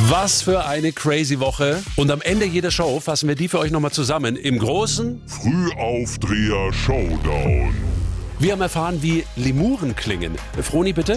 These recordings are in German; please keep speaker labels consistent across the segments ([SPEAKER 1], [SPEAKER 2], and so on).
[SPEAKER 1] Was für eine crazy Woche. Und am Ende jeder Show fassen wir die für euch nochmal zusammen im großen
[SPEAKER 2] Frühaufdreher-Showdown.
[SPEAKER 1] Wir haben erfahren, wie Lemuren klingen. Froni, bitte.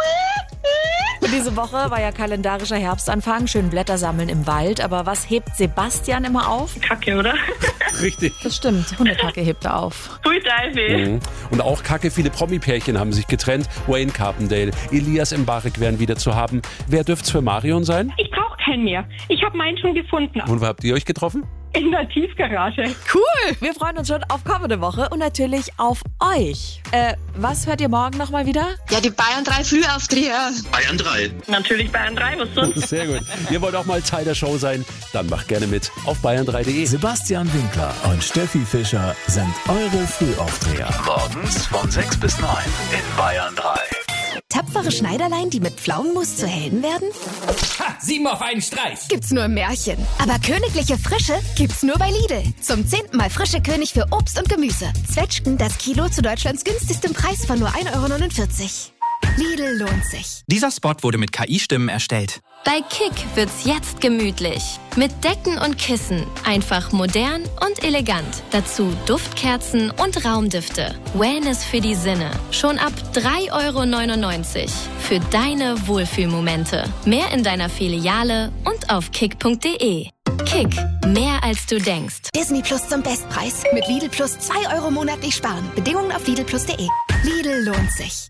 [SPEAKER 3] Diese Woche war ja kalendarischer Herbstanfang, schön Blätter sammeln im Wald. Aber was hebt Sebastian immer auf?
[SPEAKER 4] Kacke, oder?
[SPEAKER 1] Richtig.
[SPEAKER 3] Das stimmt, Hundekacke hebt er auf.
[SPEAKER 4] Hui Teufel.
[SPEAKER 1] Und auch Kacke, viele Promi-Pärchen haben sich getrennt. Wayne Carpendale, Elias Mbarek wären wieder zu haben. Wer dürft's für Marion sein?
[SPEAKER 4] Ich brauche keinen mehr. Ich habe meinen schon gefunden.
[SPEAKER 1] Und wo habt ihr euch getroffen?
[SPEAKER 4] In der Tiefgarage.
[SPEAKER 3] Cool! Wir freuen uns schon auf kommende Woche und natürlich auf euch. Was hört ihr morgen nochmal wieder?
[SPEAKER 5] Ja, die Bayern 3 Frühaufdreher.
[SPEAKER 6] Bayern 3.
[SPEAKER 4] Natürlich Bayern 3, was sonst?
[SPEAKER 1] Sehr gut. Ihr wollt auch mal Teil der Show sein? Dann macht gerne mit auf bayern3.de.
[SPEAKER 7] Sebastian Winkler und Steffi Fischer sind eure Frühaufdreher.
[SPEAKER 6] Morgens von 6 bis 9 in Bayern 3.
[SPEAKER 8] Tapfere Schneiderlein, die mit Pflaumenmus zu Helden werden?
[SPEAKER 9] 7 auf einen Streich.
[SPEAKER 8] Gibt's nur im Märchen. Aber königliche Frische gibt's nur bei Lidl. Zum 10. Mal frische König für Obst und Gemüse. Zwetschgen das Kilo zu Deutschlands günstigstem Preis von nur 1,49 €. Lidl lohnt sich.
[SPEAKER 9] Dieser Spot wurde mit KI-Stimmen erstellt.
[SPEAKER 10] Bei Kick wird's jetzt gemütlich. Mit Decken und Kissen. Einfach modern und elegant. Dazu Duftkerzen und Raumdüfte. Wellness für die Sinne. Schon ab 3,99 € für deine Wohlfühlmomente. Mehr in deiner Filiale und auf kick.de. Kick. Mehr als du denkst.
[SPEAKER 8] Disney Plus zum Bestpreis. Mit Lidl Plus 2 € monatlich sparen. Bedingungen auf lidlplus.de. Lidl lohnt sich.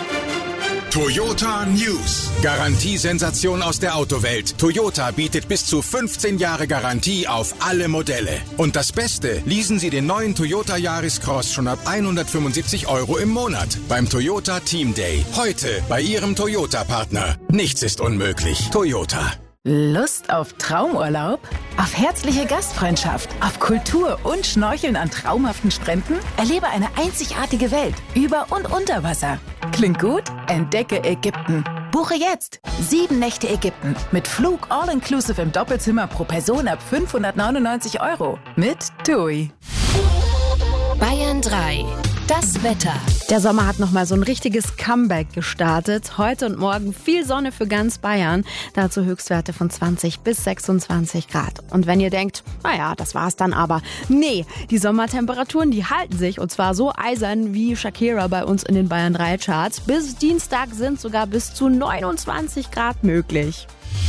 [SPEAKER 11] Toyota News. Garantiesensation aus der Autowelt. Toyota bietet bis zu 15 Jahre Garantie auf alle Modelle. Und das Beste, leasen Sie den neuen Toyota Yaris Cross schon ab 175 € im Monat beim Toyota Team Day. Heute bei Ihrem Toyota-Partner. Nichts ist unmöglich. Toyota.
[SPEAKER 12] Lust auf Traumurlaub? Auf herzliche Gastfreundschaft? Auf Kultur und Schnorcheln an traumhaften Stränden? Erlebe eine einzigartige Welt über und unter Wasser. Klingt gut? Entdecke Ägypten. Buche jetzt 7 Nächte Ägypten mit Flug all-inclusive im Doppelzimmer pro Person ab 599 € mit TUI.
[SPEAKER 10] Bayern 3. Das Wetter.
[SPEAKER 13] Der Sommer hat nochmal so ein richtiges Comeback gestartet. Heute und morgen viel Sonne für ganz Bayern. Dazu Höchstwerte von 20 bis 26 Grad. Und wenn ihr denkt, naja, das war's dann aber. Nee, die Sommertemperaturen, die halten sich. Und zwar so eisern wie Shakira bei uns in den Bayern 3 Charts. Bis Dienstag sind sogar bis zu 29 Grad möglich.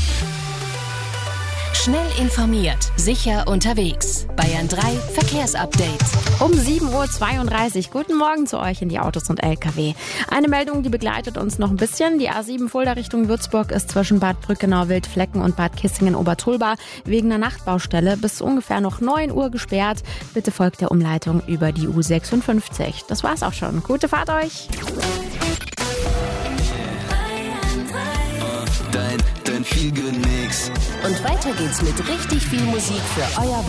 [SPEAKER 10] Schnell informiert, sicher unterwegs. Bayern 3 Verkehrsupdate.
[SPEAKER 13] Um 7:32 Uhr. Guten Morgen zu euch in die Autos und LKW. Eine Meldung, die begleitet uns noch ein bisschen. Die A7 Fulda Richtung Würzburg ist zwischen Bad Brückenau, Wildflecken und Bad Kissingen-Obertulba wegen einer Nachtbaustelle bis ungefähr noch 9 Uhr gesperrt. Bitte folgt der Umleitung über die U56. Das war's auch schon. Gute Fahrt euch.
[SPEAKER 6] Dein Feel-Good-Mix.
[SPEAKER 10] Und weiter geht's mit richtig viel Musik für euer